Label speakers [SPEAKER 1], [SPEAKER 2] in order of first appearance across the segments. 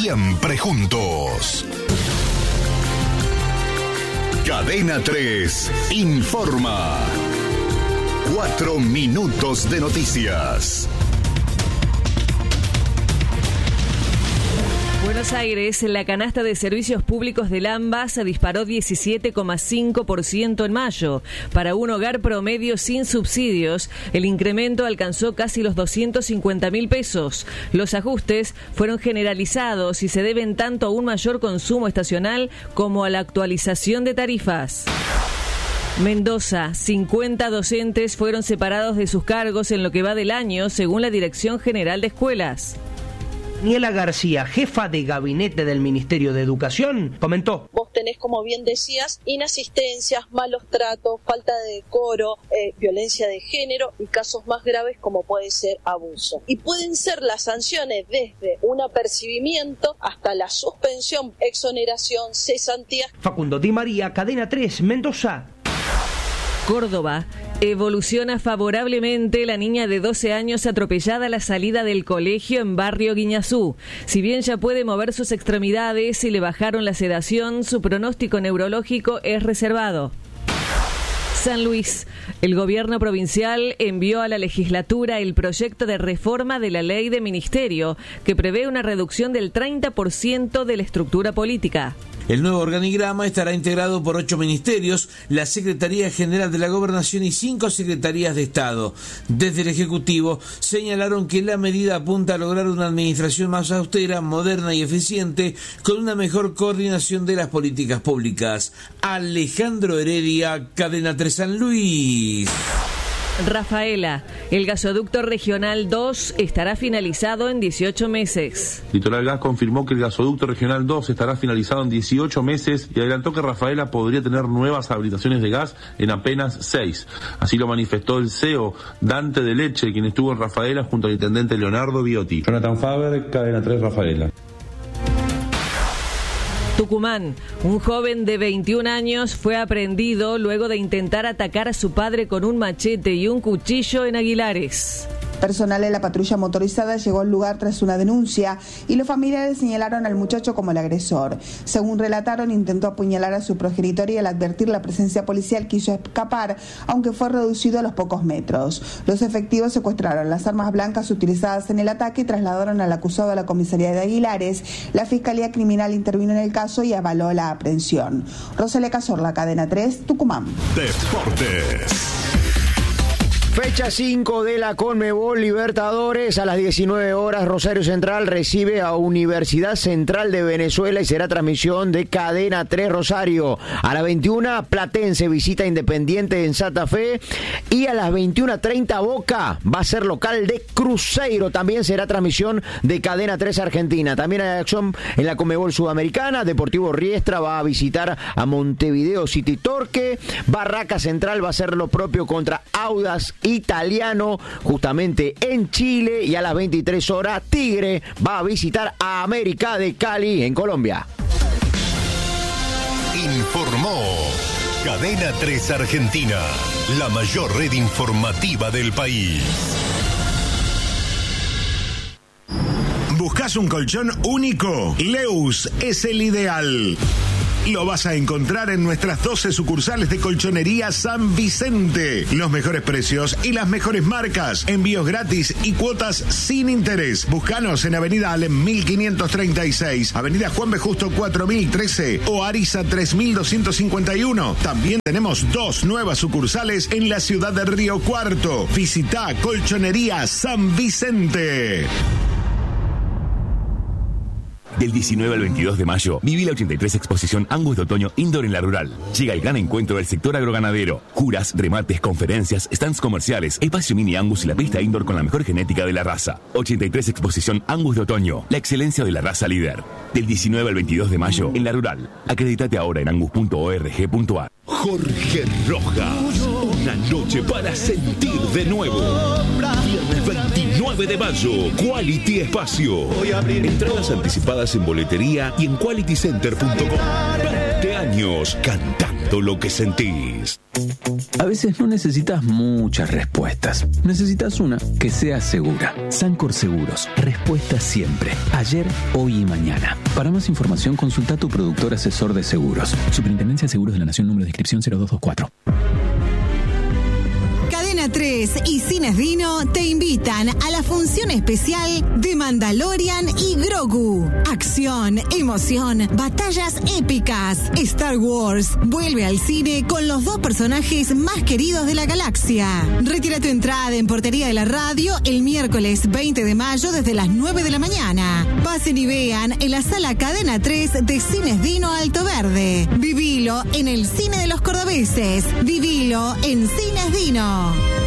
[SPEAKER 1] siempre juntos. Cadena 3 informa. 4 minutos de noticias.
[SPEAKER 2] Buenos Aires, la canasta de servicios públicos del AMBA se disparó 17,5% en mayo. Para un hogar promedio sin subsidios, el incremento alcanzó casi los 250.000 pesos. Los ajustes fueron generalizados y se deben tanto a un mayor consumo estacional como a la actualización de tarifas. Mendoza, 50 docentes fueron separados de sus cargos en lo que va del año, según la Dirección General de Escuelas.
[SPEAKER 3] Daniela García, jefa de gabinete del Ministerio de Educación, comentó:
[SPEAKER 4] vos tenés, como bien decías, inasistencias, malos tratos, falta de decoro, violencia de género y casos más graves como puede ser abuso. Y pueden ser las sanciones desde un apercibimiento hasta la suspensión, exoneración, cesantía.
[SPEAKER 3] Facundo Di María, Cadena 3, Mendoza.
[SPEAKER 2] Córdoba. Evoluciona favorablemente la niña de 12 años atropellada a la salida del colegio en Barrio Guiñazú. Si bien ya puede mover sus extremidades y le bajaron la sedación, su pronóstico neurológico es reservado. San Luis. El gobierno provincial envió a la legislatura el proyecto de reforma de la ley de ministerio, que prevé una reducción del 30% de la estructura política.
[SPEAKER 5] El nuevo organigrama estará integrado por 8 ministerios, la Secretaría General de la Gobernación y 5 secretarías de Estado. Desde el Ejecutivo señalaron que la medida apunta a lograr una administración más austera, moderna y eficiente, con una mejor coordinación de las políticas públicas. Alejandro Heredia, Cadena 3 San Luis.
[SPEAKER 2] Rafaela, el gasoducto regional 2 estará finalizado en 18 meses.
[SPEAKER 6] Litoral Gas confirmó que el gasoducto regional 2 estará finalizado en 18 meses y adelantó que Rafaela podría tener nuevas habilitaciones de gas en apenas 6. Así lo manifestó el CEO Dante de Leche, quien estuvo en Rafaela junto al intendente Leonardo Biotti.
[SPEAKER 7] Jonathan Faber, Cadena 3 Rafaela.
[SPEAKER 2] Tucumán, un joven de 21 años fue aprehendido luego de intentar atacar a su padre con un machete y un cuchillo en Aguilares.
[SPEAKER 8] Personal de la patrulla motorizada llegó al lugar tras una denuncia y los familiares señalaron al muchacho como el agresor. Según relataron, intentó apuñalar a su progenitor y al advertir la presencia policial quiso escapar, aunque fue reducido a los pocos metros. Los efectivos secuestraron las armas blancas utilizadas en el ataque y trasladaron al acusado a la comisaría de Aguilares. La Fiscalía Criminal intervino en el caso y avaló la aprehensión. Rosalía Cazorla, Cadena 3, Tucumán.
[SPEAKER 1] Deportes.
[SPEAKER 9] Fecha 5 de la Conmebol Libertadores. A las 19 horas, Rosario Central recibe a Universidad Central de Venezuela y será transmisión de Cadena 3 Rosario. A las 21, Platense visita Independiente en Santa Fe. Y a las 21:30, Boca va a ser local de Cruzeiro. También será transmisión de Cadena 3 Argentina. También hay acción en la Conmebol Sudamericana. Deportivo Riestra va a visitar a Montevideo City Torque. Barraca Central va a hacer lo propio contra Audax Italiano, justamente en Chile. Y a las 23 horas, Tigre va a visitar a América de Cali en Colombia.
[SPEAKER 1] Informó Cadena 3 Argentina, la mayor red informativa del país.
[SPEAKER 10] ¿Buscas un colchón único? Leus es el ideal. Lo vas a encontrar en nuestras 12 sucursales de Colchonería San Vicente. Los mejores precios y las mejores marcas. Envíos gratis y cuotas sin interés. Búscanos en Avenida Alem 1536, Avenida Juan B. Justo 4013 o Ariza 3251. También tenemos 2 nuevas sucursales en la ciudad de Río Cuarto. Visita Colchonería San Vicente.
[SPEAKER 11] Del 19 al 22 de mayo, viví la 83 Exposición Angus de Otoño Indoor en La Rural. Llega el gran encuentro del sector agroganadero. Juras, remates, conferencias, stands comerciales, espacio mini Angus y la pista indoor con la mejor genética de la raza. 83 Exposición Angus de Otoño, la excelencia de la raza líder. Del 19 al 22 de mayo, en La Rural. Acreditate ahora en angus.org.ar.
[SPEAKER 1] Jorge Rojas,
[SPEAKER 12] Una noche para sentir de nuevo. Viernes 29 de mayo, Quality Espacio. Entradas anticipadas en boletería y en qualitycenter.com. 20 años cantando lo que sentís.
[SPEAKER 13] A veces no necesitas muchas respuestas. Necesitas una que sea segura. Sancor Seguros. Respuesta siempre. Ayer, hoy y mañana. Para más información, consulta a tu productor asesor de seguros. Superintendencia de Seguros de la Nación, número de inscripción 0224.
[SPEAKER 14] Cadena 3 y Cines Dino te invitan a la función especial de Mandalorian y Grogu. Acción, emoción, batallas épicas. Star Wars vuelve al cine con los dos personajes más queridos de la galaxia. Retira tu entrada en Portería de la Radio el miércoles 20 de mayo desde las 9 de la mañana. Pasen y vean en la sala Cadena 3 de Cines Dino Alto Verde. Vivilo en el cine de los cordobeses. Vivilo en Cines Dino.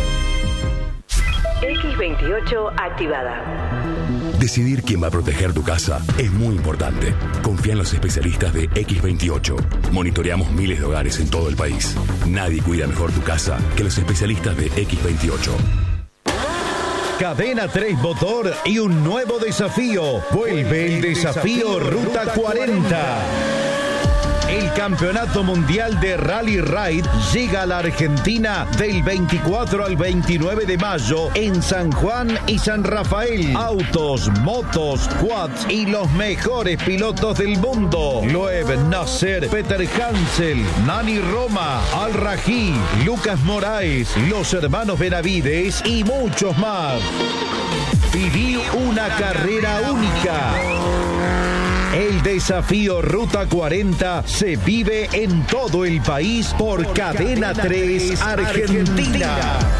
[SPEAKER 15] X28 activada.
[SPEAKER 11] Decidir quién va a proteger tu casa es muy importante. Confía en los especialistas de X28. Monitoreamos miles de hogares en todo el país. Nadie cuida mejor tu casa que los especialistas de X28.
[SPEAKER 16] Cadena 3 Motor y un nuevo desafío. Vuelve el desafío Ruta 40. El Campeonato Mundial de Rally Ride llega a la Argentina del 24 al 29 de mayo en San Juan y San Rafael. Autos, motos, quads y los mejores pilotos del mundo. Loeb Nasser, Peter Hansel, Nani Roma, Al Rají, Lucas Moraes, los hermanos Benavides y muchos más. Viví una carrera única. El desafío Ruta 40 se vive en todo el país por Cadena 3 Argentina.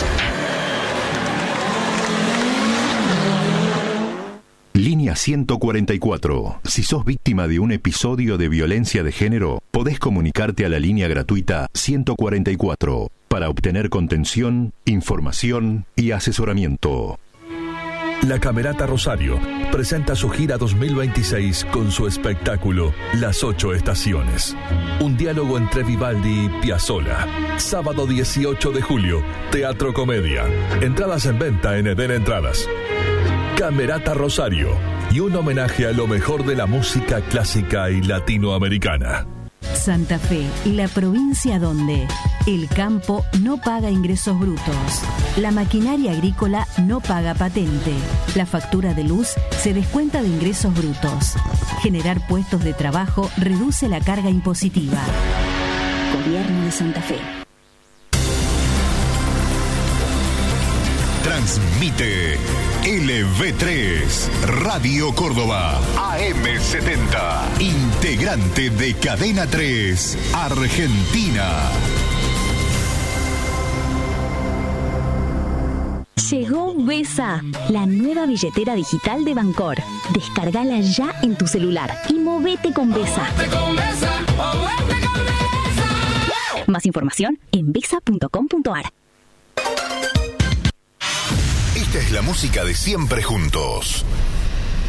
[SPEAKER 17] Línea 144. Si sos víctima de un episodio de violencia de género, podés comunicarte a la línea gratuita 144 para obtener contención, información y asesoramiento.
[SPEAKER 18] La Camerata Rosario presenta su gira 2026 con su espectáculo Las 8 Estaciones. Un diálogo entre Vivaldi y Piazzolla. Sábado 18 de julio, Teatro Comedia. Entradas en venta en Eden Entradas. Camerata Rosario y un homenaje a lo mejor de la música clásica y latinoamericana.
[SPEAKER 19] Santa Fe, la provincia donde el campo no paga ingresos brutos, la maquinaria agrícola no paga patente, la factura de luz se descuenta de ingresos brutos. Generar puestos de trabajo reduce la carga impositiva. Gobierno de Santa Fe.
[SPEAKER 1] Transmite LV3, Radio Córdoba, AM70, integrante de Cadena 3, Argentina.
[SPEAKER 20] Llegó Besa, la nueva billetera digital de Bancor. Descárgala ya en tu celular y movete con Besa. Más información en besa.com.ar.
[SPEAKER 1] Esta es la música de Siempre Juntos.